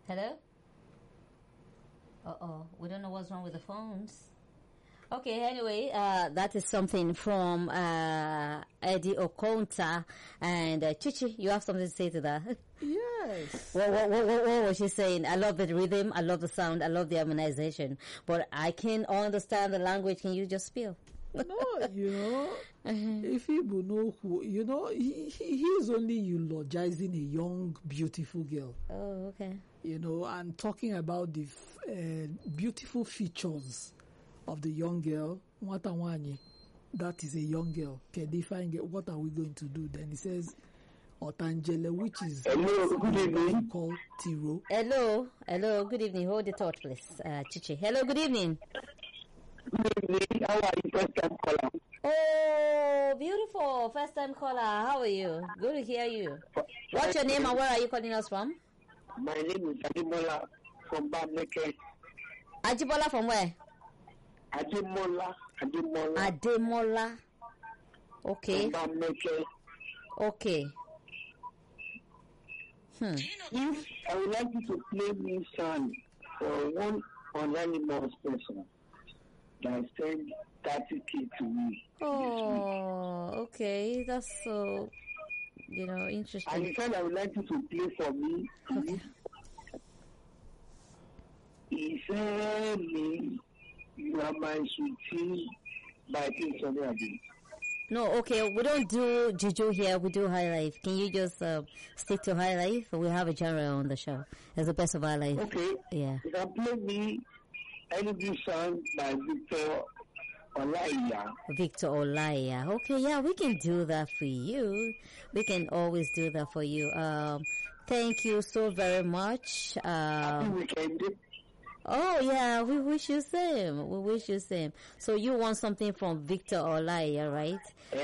Hello? We don't know what's wrong with the phones. Okay, anyway, that is something from Eddie Okonta. And Chichi, you have something to say to that? Yes. What was she saying? I love the rhythm, I love the sound, I love the harmonization. But I can't understand the language. Can you just spell? No, if people know who, he is only eulogizing a young, beautiful girl. Oh, okay. And talking about the beautiful features of the young girl. Nwatawanye, that is a young girl. Kedifine girl. What are we going to do? Then he says, Otangele, which is called Tiro. Hello, good evening. Hold the thought, please, Chichi. Hello, good evening. Good evening. How are you, first time caller? Oh, beautiful, first time caller. How are you? Good to hear you. What's your name and where are you calling us from? My name is Ajibola from Bameke. Ajibola from where? Ademola. Okay. Okay. If I would like you to play me song for one anonymous person that sent 30K to me. Oh, okay. That's so, interesting. And the song I would like you to play for me is Ifemi, You Are My Sweetie by King Sunny Ade. No, okay, we don't do juju here, we do high life. Can you just stick to high life? We have a genre on the show. It's the best of high life. Okay. Yeah. You can play me any good song by Victor Olaiya. Victor Olaiya. Okay, yeah, we can do that for you. We can always do that for you. Thank you so very much. Happy weekend. Oh yeah, we wish you same. So you want something from Victor Olaiya, right?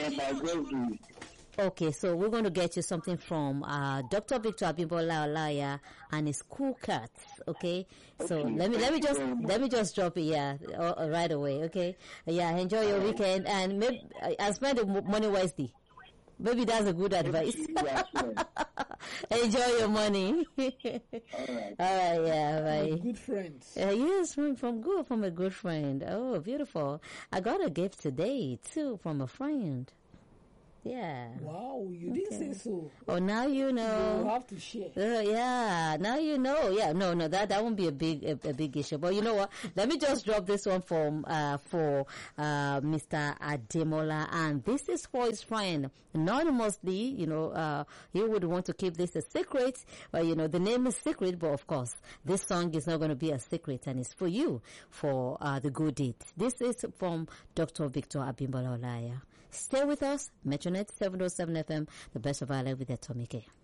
Okay, so we're going to get you something from Dr. Victor Abimbola Olaiya and his Cool Cats. Okay, so let me just drop it right away. Okay, enjoy your weekend and maybe spend the money wisely. Maybe that's a good advice. Enjoy your money. All right, bye. Good friends. Yes, from a good friend. Oh, beautiful. I got a gift today too from a friend. Yeah. Wow, you didn't say so. Oh, now you know. You have to share. Yeah, now you know. Yeah, no, that won't be a big issue. But you know what? Let me just drop this one for Mr. Ademola, and this is for his friend anonymously. He would want to keep this a secret. But the name is secret, but of course, this song is not going to be a secret, and it's for you for the good deed. This is from Dr. Victor Abimbola Olaiya. Stay with us, Metronet 707 FM, the best of our life with Atomic Air.